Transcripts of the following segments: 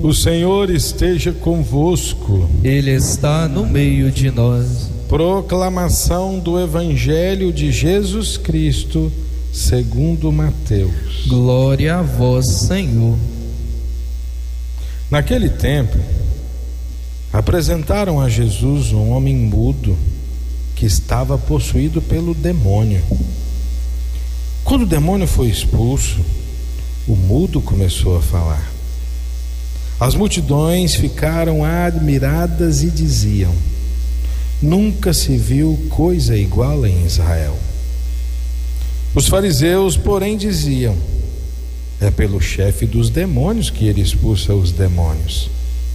O Senhor esteja convosco. Ele está no meio de nós. Proclamação do Evangelho de Jesus Cristo, segundo Mateus. Glória a vós, Senhor. Naquele tempo, apresentaram a Jesus um homem mudo que estava possuído pelo demônio. Quando o demônio foi expulso, o mudo começou a falar. As multidões ficaram admiradas e diziam: nunca se viu coisa igual em Israel. Os fariseus, porém, diziam: é pelo chefe dos demônios que ele expulsa os demônios.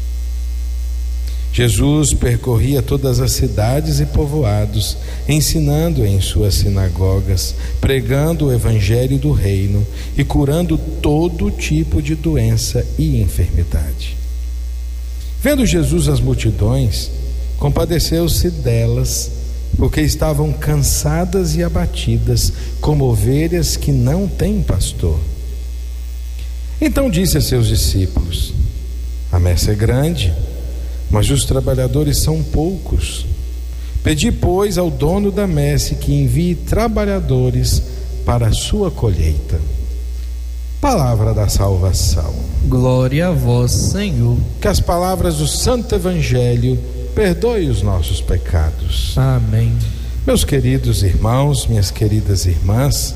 Jesus percorria todas as cidades e povoados, ensinando em suas sinagogas, pregando o evangelho do reino e curando todo tipo de doença e enfermidade. Vendo Jesus as multidões, compadeceu-se delas, porque estavam cansadas e abatidas, como ovelhas que não têm pastor. Então disse a seus discípulos: a messe é grande, mas os trabalhadores são poucos. Pedi, pois, ao dono da messe que envie trabalhadores para a sua colheita. Palavra da salvação. Glória a vós, Senhor. Que as palavras do Santo Evangelho perdoem os nossos pecados. Amém. Meus queridos irmãos, minhas queridas irmãs,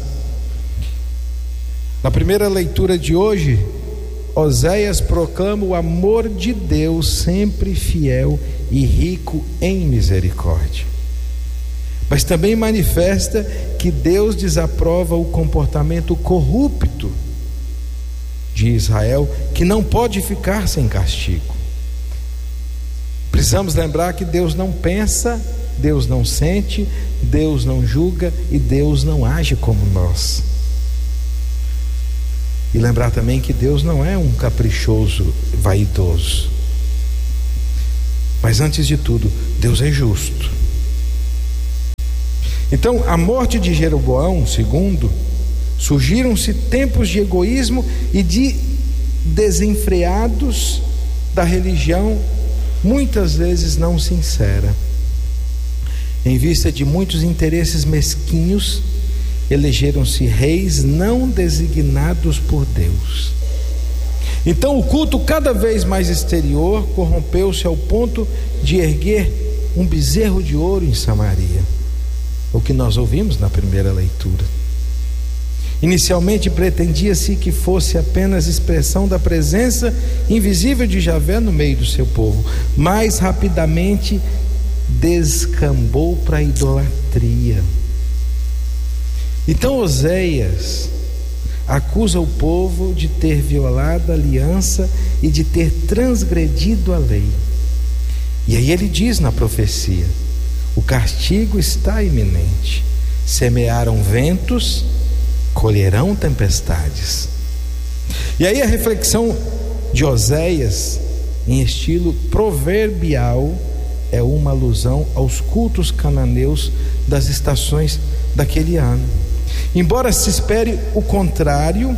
na primeira leitura de hoje, Oséias proclama o amor de Deus, sempre fiel e rico em misericórdia. Mas também manifesta que Deus desaprova o comportamento corrupto de Israel, que não pode ficar sem castigo. Precisamos lembrar que Deus não pensa, Deus não sente, Deus não julga e Deus não age como nós. E lembrar também que Deus não é um caprichoso, vaidoso. Mas antes de tudo, Deus é justo. Então, a morte de Jeroboão II, surgiram-se tempos de egoísmo e de desenfreados da religião, muitas vezes não sincera. Em vista de muitos interesses mesquinhos, elegeram-se reis não designados por Deus. Então o culto cada vez mais exterior corrompeu-se ao ponto de erguer um bezerro de ouro em Samaria, o que nós ouvimos na primeira leitura. Inicialmente pretendia-se que fosse apenas expressão da presença invisível de Javé no meio do seu povo, mas rapidamente descambou para a idolatria. Então Oséias acusa o povo de ter violado a aliança e de ter transgredido a lei. E aí ele diz na profecia: o castigo está iminente. Semearam ventos, colherão tempestades. E aí a reflexão de Oséias, em estilo proverbial, é uma alusão aos cultos cananeus das estações daquele ano. Embora se espere o contrário,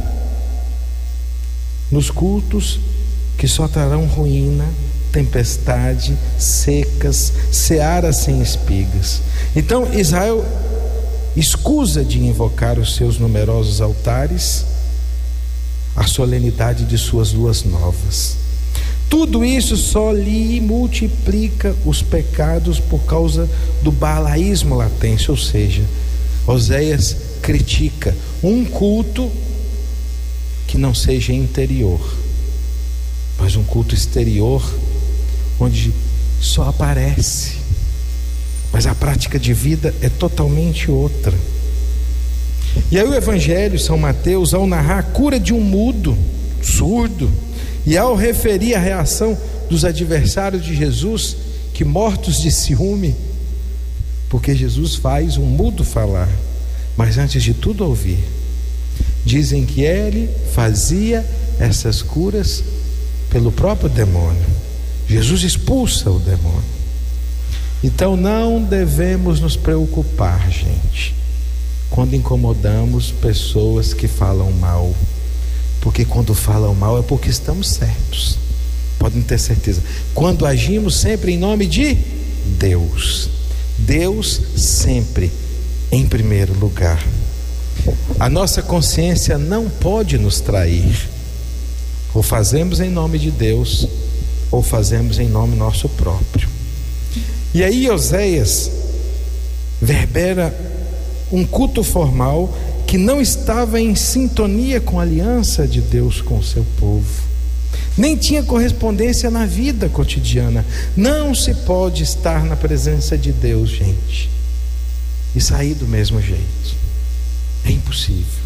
nos cultos que só trarão ruína, tempestade, secas, searas sem espigas. Então Israel escusa de invocar os seus numerosos altares, a solenidade de suas luas novas. Tudo isso só lhe multiplica os pecados por causa do balaísmo latente, ou seja, Oséias critica um culto que não seja interior, mas um culto exterior, onde só aparece, mas a prática de vida é totalmente outra. E aí o Evangelho, São Mateus, ao narrar a cura de um mudo, surdo, e ao referir a reação dos adversários de Jesus, que mortos de ciúme, porque Jesus faz um mudo falar, mas antes de tudo ouvir, dizem que ele fazia essas curas pelo próprio demônio. Jesus expulsa o demônio. Então não devemos nos preocupar, gente, quando incomodamos pessoas que falam mal, porque quando falam mal é porque estamos certos. Podem ter certeza. Quando agimos sempre em nome de Deus. Deus sempre em primeiro lugar. A nossa consciência não pode nos trair. Ou fazemos em nome de Deus, ou fazemos em nome nosso próprio. E aí Oséias verbera um culto formal que não estava em sintonia com a aliança de Deus com o seu povo, nem tinha correspondência na vida cotidiana. Não se pode estar na presença de Deus, gente, e sair do mesmo jeito. É impossível.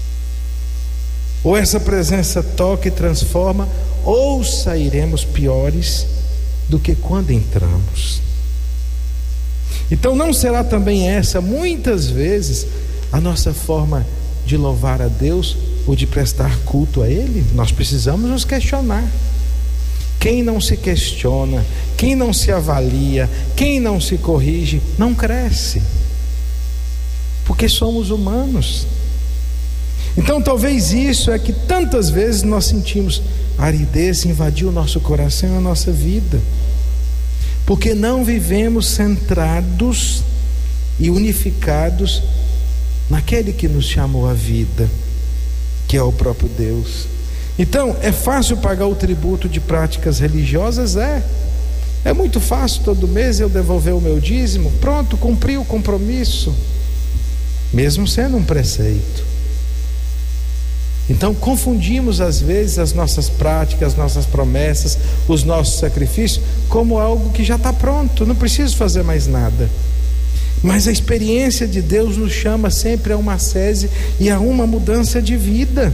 Ou essa presença toca e transforma, ou sairemos piores do que quando entramos. Então não será também essa, muitas vezes, a nossa forma de louvar a Deus ou de prestar culto a Ele? Nós precisamos nos questionar. Quem não se questiona, quem não se avalia, quem não se corrige, não cresce, porque somos humanos. Então talvez isso é que tantas vezes nós sentimos a aridez invadiu o nosso coração e a nossa vida, porque não vivemos centrados e unificados naquele que nos chamou à vida, que é o próprio Deus. Então é fácil pagar o tributo de práticas religiosas? É muito fácil todo mês eu devolver o meu dízimo, pronto, cumpri o compromisso, mesmo sendo um preceito. Então confundimos às vezes as nossas práticas, as nossas promessas, os nossos sacrifícios como algo que já está pronto, não preciso fazer mais nada. Mas a experiência de Deus nos chama sempre a uma ascese e a uma mudança de vida.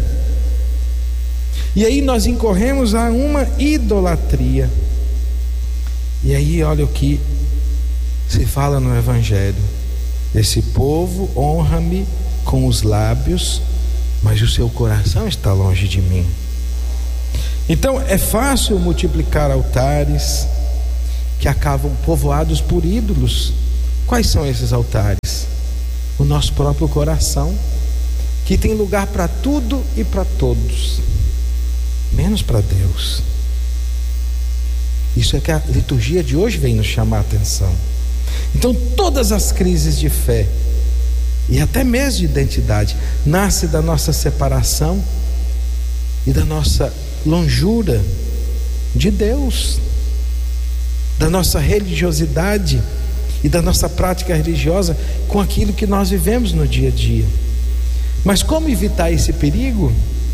E aí nós incorremos a uma idolatria. E aí olha o que se fala no Evangelho: esse povo honra-me com os lábios, mas o seu coração está longe de mim. Então é fácil multiplicar altares que acabam povoados por ídolos. Quais são esses altares? O nosso próprio coração, que tem lugar para tudo e para todos, menos para Deus. Isso é que a liturgia de hoje vem nos chamar a atenção. Então todas as crises de fé e até mesmo de identidade nasce da nossa separação e da nossa longura de Deus, da nossa religiosidade e da nossa prática religiosa com aquilo que nós vivemos no dia a dia. Mas como evitar esse perigo?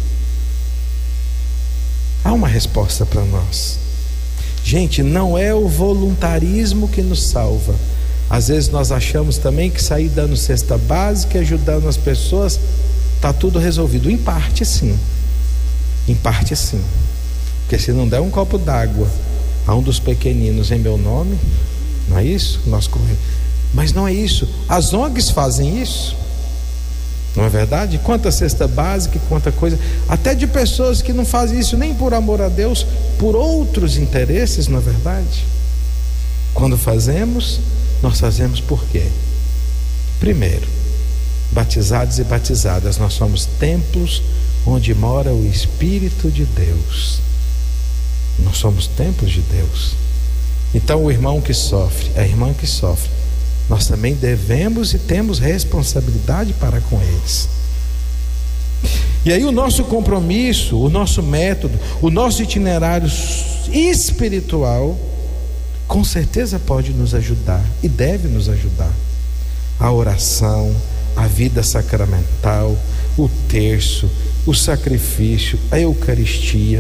Há uma resposta para nós. Gente, não é o voluntarismo que nos salva. Às vezes nós achamos também que sair dando cesta básica, ajudando as pessoas, está tudo resolvido. Em parte sim, porque se não der um copo d'água a um dos pequeninos em meu nome, não é isso? Mas não é isso. As ONGs fazem isso, não é verdade? Quanta cesta básica, quanta coisa, até de pessoas que não fazem isso nem por amor a Deus, por outros interesses, não é verdade? Quando fazemos, nós fazemos por quê? Primeiro, batizados e batizadas, nós somos templos onde mora o Espírito de Deus. Nós somos templos de Deus. Então o irmão que sofre, a irmã que sofre, nós também devemos e temos responsabilidade para com eles. E aí o nosso compromisso, o nosso método, o nosso itinerário espiritual com certeza pode nos ajudar e deve nos ajudar. A oração, a vida sacramental, o terço, o sacrifício, a Eucaristia.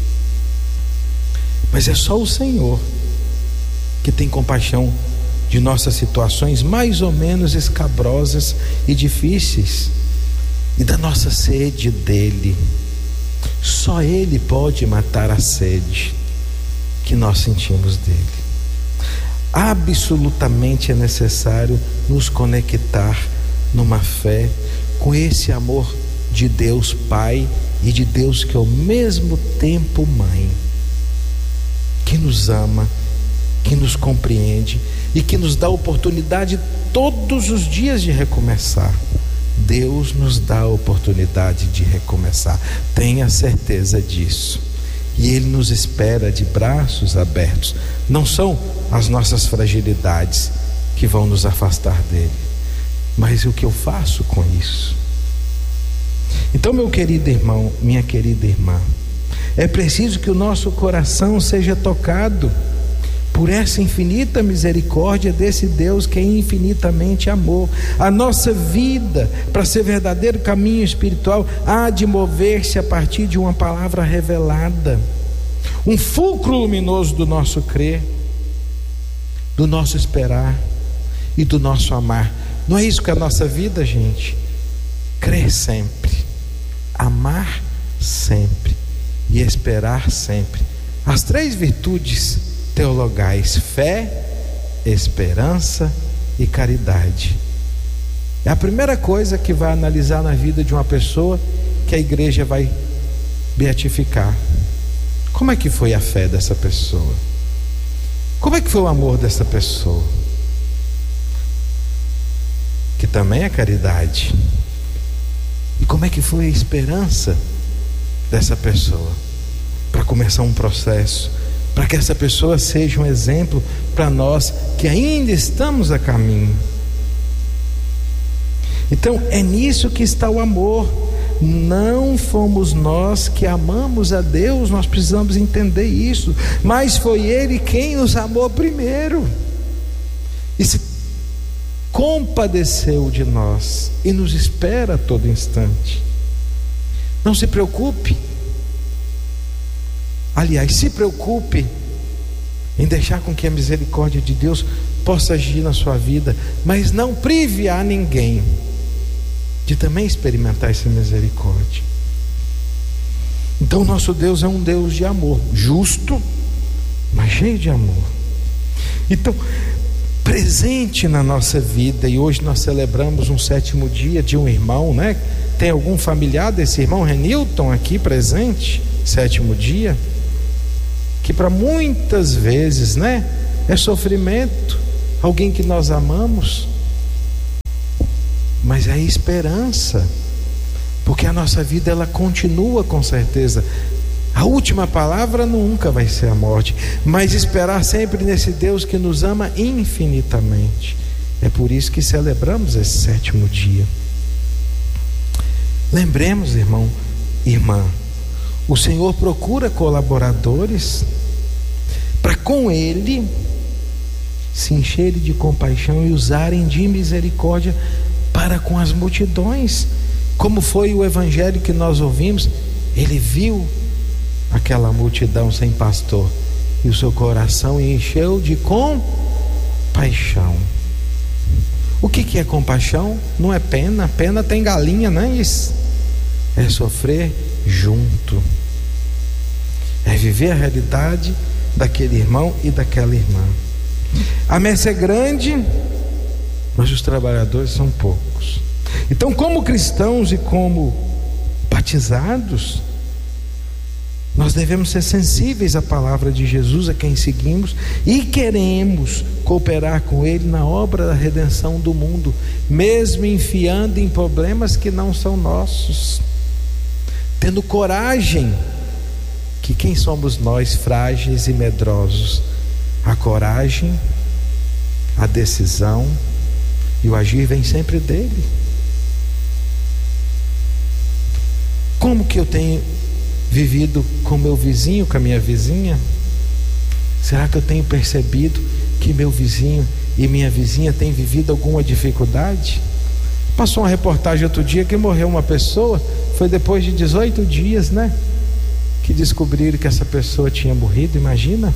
Mas é só o Senhor que tem compaixão de nossas situações mais ou menos escabrosas e difíceis, e da nossa sede dele. Só Ele pode matar a sede que nós sentimos dele. Absolutamente é necessário nos conectar numa fé com esse amor de Deus Pai e de Deus que é ao mesmo tempo Mãe, que nos ama, que nos compreende e que nos dá a oportunidade todos os dias de recomeçar. Deus nos dá a oportunidade de recomeçar, tenha certeza disso. e Ele nos espera de braços abertos. Não são as nossas fragilidades que vão nos afastar dele, mas o que eu faço com isso. Então, meu querido irmão, minha querida irmã, é preciso que o nosso coração seja tocado por essa infinita misericórdia desse Deus que é infinitamente amor. A nossa vida, para ser verdadeiro caminho espiritual, há de mover-se a partir de uma palavra revelada, um fulcro luminoso do nosso crer, do nosso esperar e do nosso amar. Não é isso que é a nossa vida, gente? Crer sempre, amar sempre e esperar sempre. As 3 virtudes teologais: fé, esperança e caridade. É a primeira coisa que vai analisar na vida de uma pessoa que a igreja vai beatificar. Como é que foi a fé dessa pessoa? Como é que foi o amor dessa pessoa? Que também é caridade. E como é que foi a esperança dessa pessoa? Para começar um processo, para que essa pessoa seja um exemplo para nós que ainda estamos a caminho. Então é nisso que está o amor. Não fomos nós que amamos a Deus, nós precisamos entender isso, mas foi Ele quem nos amou primeiro e se compadeceu de nós e nos espera a todo instante. Não se preocupe, aliás, se preocupe em deixar com que a misericórdia de Deus possa agir na sua vida, mas não prive a ninguém de também experimentar essa misericórdia. Então nosso Deus é um Deus de amor, justo, mas cheio de amor. Então, presente na nossa vida, e hoje nós celebramos um 7º dia de um irmão, né? Tem algum familiar desse irmão Renilton aqui presente? 7º dia, que para muitas vezes, né, é sofrimento, alguém que nós amamos, mas é esperança, porque a nossa vida ela continua com certeza. A última palavra nunca vai ser a morte, mas esperar sempre nesse Deus que nos ama infinitamente. É por isso que celebramos esse 7º dia. Lembremos, irmão, irmã, o Senhor procura colaboradores para com Ele se encherem de compaixão e usarem de misericórdia para com as multidões, como foi o evangelho que nós ouvimos. Ele viu aquela multidão sem pastor e o seu coração encheu de compaixão. O que é compaixão? Não é pena. Pena tem galinha, não é isso? É sofrer junto, é viver a realidade daquele irmão e daquela irmã. A messe é grande, mas os trabalhadores são poucos. Então, como cristãos e como batizados, nós devemos ser sensíveis à palavra de Jesus, a quem seguimos, e queremos cooperar com Ele na obra da redenção do mundo, mesmo enfiando em problemas que não são nossos, tendo coragem, que quem somos nós, frágeis e medrosos? A coragem, a decisão e o agir vem sempre dele. Como que eu tenho vivido com meu vizinho, com a minha vizinha? Será que eu tenho percebido que meu vizinho e minha vizinha têm vivido alguma dificuldade? Passou uma reportagem outro dia que morreu uma pessoa, foi depois de 18 dias, né, que descobriram que essa pessoa tinha morrido. Imagina.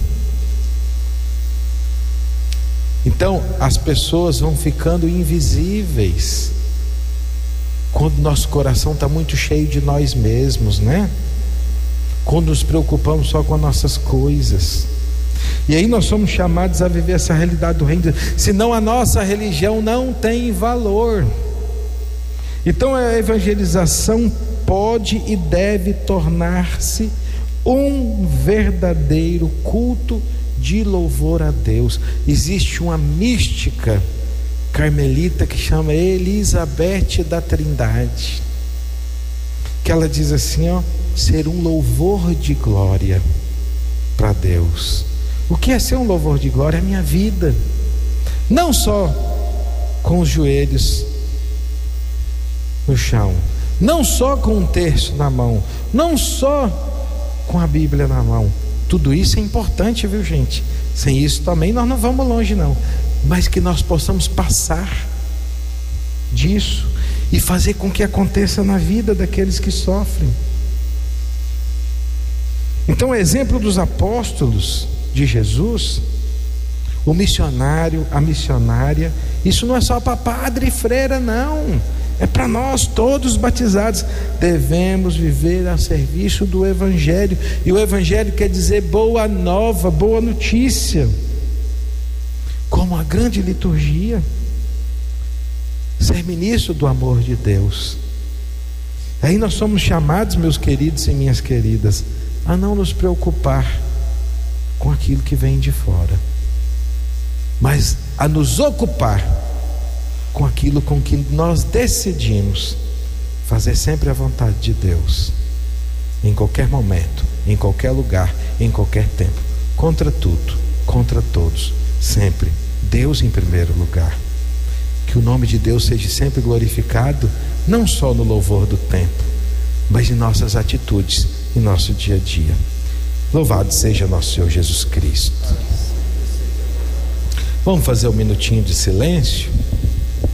Então as pessoas vão ficando invisíveis quando nosso coração está muito cheio de nós mesmos, né? Quando nos preocupamos só com as nossas coisas. E aí nós somos chamados a viver essa realidade do reino, senão a nossa religião não tem valor. Então a evangelização pode e deve tornar-se um verdadeiro culto de louvor a Deus. Existe uma mística carmelita que chama Elizabeth da Trindade, que ela diz assim, ó: ser um louvor de glória para Deus. O que é ser um louvor de glória? É a minha vida, não só com os joelhos no chão, não só com um terço na mão, não só com a Bíblia na mão. Tudo isso é importante, viu, gente? Sem isso também nós não vamos longe, não. Mas que nós possamos passar disso e fazer com que aconteça na vida daqueles que sofrem. Então, o exemplo dos apóstolos de Jesus, o missionário, a missionária, isso não é só para padre e freira, não. É para nós todos batizados. Devemos viver a serviço do Evangelho. E o Evangelho quer dizer boa nova, boa notícia. Como a grande liturgia, ser ministro do amor de Deus. Aí nós somos chamados, meus queridos e minhas queridas, a não nos preocupar com aquilo que vem de fora, mas a nos ocupar com aquilo com que nós decidimos fazer sempre a vontade de Deus, em qualquer momento, em qualquer lugar, em qualquer tempo, contra tudo, contra todos, sempre Deus em primeiro lugar. Que o nome de Deus seja sempre glorificado, não só no louvor do tempo, mas em nossas atitudes, em nosso dia a dia. Louvado seja nosso Senhor Jesus Cristo. Vamos fazer um minutinho de silêncio.